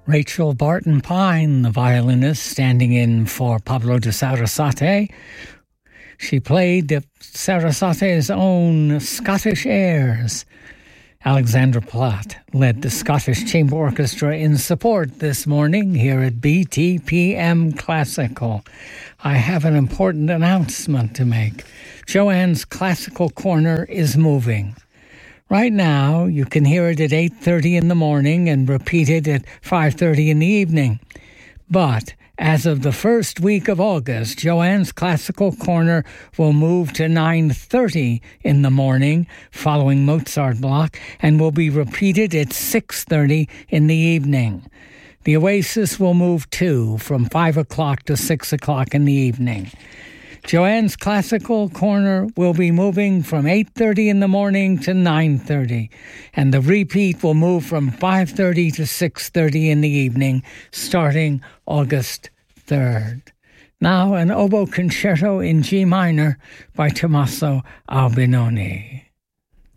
Rachel Barton Pine, the violinist, standing in for Pablo de Sarasate. She played Sarasate's own Scottish airs. Alexandra Platt led the Scottish Chamber Orchestra in support this morning here at BTPM Classical. I have an important announcement to make. Joanne's Classical Corner is moving. Right now, you can hear it at 8:30 in the morning and repeat it at 5:30 in the evening. But as of the first week of August, Joanne's Classical Corner will move to 9:30 in the morning following Mozart block and will be repeated at 6:30 in the evening. The Oasis will move too, from 5 o'clock to 6 o'clock in the evening. Joanne's Classical Corner will be moving from 8:30 in the morning to 9:30, and the repeat will move from 5:30 to 6:30 in the evening, starting August 3rd. Now, an oboe concerto in G minor by Tommaso Albinoni.